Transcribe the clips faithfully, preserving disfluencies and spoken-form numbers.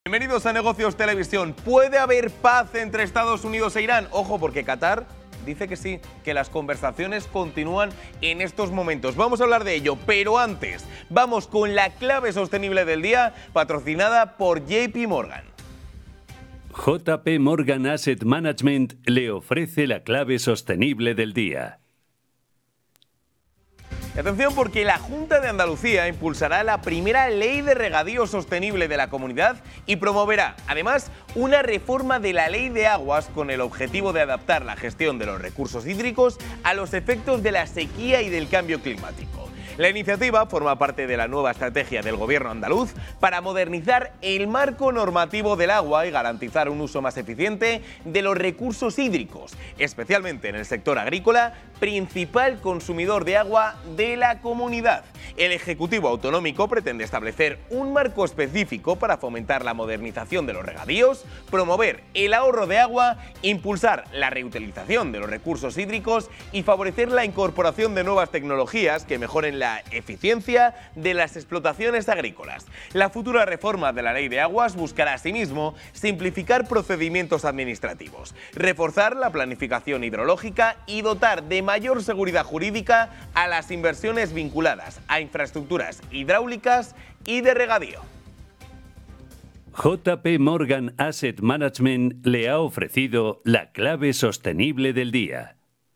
Bienvenidos a Negocios Televisión. ¿Puede haber paz entre Estados Unidos e Irán? Ojo, porque Qatar dice que sí, que las conversaciones continúan en estos momentos. Vamos a hablar de ello, pero antes vamos con la clave sostenible del día, patrocinada por J P Morgan. J P Morgan Asset Management le ofrece la clave sostenible del día. Atención, porque la Junta de Andalucía impulsará la primera ley de regadío sostenible de la comunidad y promoverá, además, una reforma de la ley de aguas con el objetivo de adaptar la gestión de los recursos hídricos a los efectos de la sequía y del cambio climático. La iniciativa forma parte de la nueva estrategia del Gobierno andaluz para modernizar el marco normativo del agua y garantizar un uso más eficiente de los recursos hídricos, especialmente en el sector agrícola, principal consumidor de agua de la comunidad. El Ejecutivo Autonómico pretende establecer un marco específico para fomentar la modernización de los regadíos, promover el ahorro de agua, impulsar la reutilización de los recursos hídricos y favorecer la incorporación de nuevas tecnologías que mejoren la eficiencia de las explotaciones agrícolas. La futura reforma de la Ley de Aguas buscará asimismo simplificar procedimientos administrativos, reforzar la planificación hidrológica y dotar de mayor seguridad jurídica a las inversiones vinculadas a infraestructuras hidráulicas y de regadío. J P Morgan Asset Management le ha ofrecido la clave sostenible del día.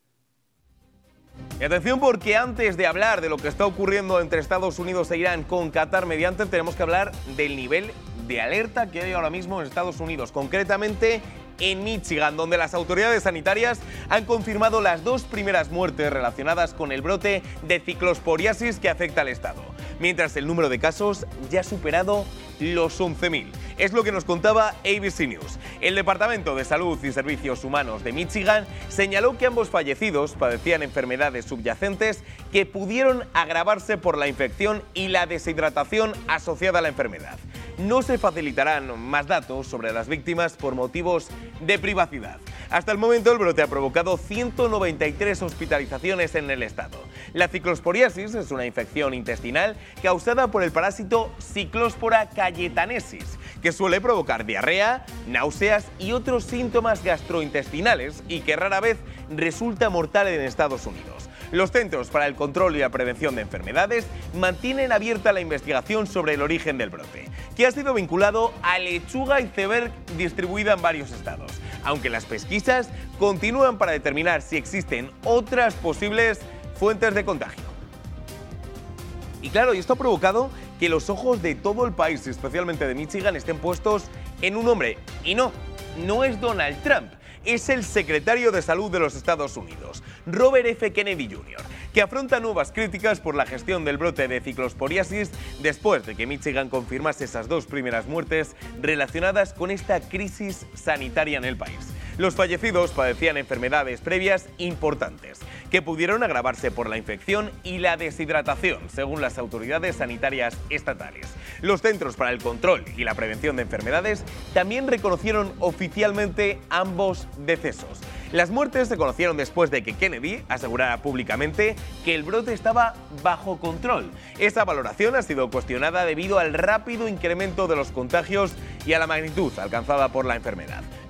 Y atención, porque antes de hablar de lo que está ocurriendo entre Estados Unidos e Irán con Qatar mediante, tenemos que hablar del nivel de alerta que hay ahora mismo en Estados Unidos, concretamente en Michigan, donde las autoridades sanitarias han confirmado las dos primeras muertes relacionadas con el brote de ciclosporiasis que afecta al estado, mientras el número de casos ya ha superado los once mil. Es lo que nos contaba A B C News. El Departamento de Salud y Servicios Humanos de Michigan señaló que ambos fallecidos padecían enfermedades subyacentes que pudieron agravarse por la infección y la deshidratación asociada a la enfermedad. No se facilitarán más datos sobre las víctimas por motivos de privacidad. Hasta el momento, el brote ha provocado ciento noventa y tres hospitalizaciones en el estado. La ciclosporiasis es una infección intestinal causada por el parásito Cyclospora cayetanesis, que suele provocar diarrea, náuseas y otros síntomas gastrointestinales y que rara vez resulta mortal en Estados Unidos. Los Centros para el Control y la Prevención de Enfermedades mantienen abierta la investigación sobre el origen del brote, que ha sido vinculado a lechuga iceberg distribuida en varios estados, aunque las pesquisas continúan para determinar si existen otras posibles fuentes de contagio. Y claro, y esto ha provocado que los ojos de todo el país, especialmente de Michigan, estén puestos en un hombre. Y no, no es Donald Trump. Es el secretario de Salud de los Estados Unidos, Robert F. Kennedy junior, que afronta nuevas críticas por la gestión del brote de ciclosporiasis después de que Michigan confirmase esas dos primeras muertes relacionadas con esta crisis sanitaria en el país. Los fallecidos padecían enfermedades previas importantes, que pudieron agravarse por la infección y la deshidratación, según las autoridades sanitarias estatales. Los Centros para el Control y la Prevención de Enfermedades también reconocieron oficialmente ambos decesos. Las muertes se conocieron después de que Kennedy asegurara públicamente que el brote estaba bajo control. Esa valoración ha sido cuestionada debido al rápido incremento de los contagios y a la magnitud alcanzada por la enfermedad.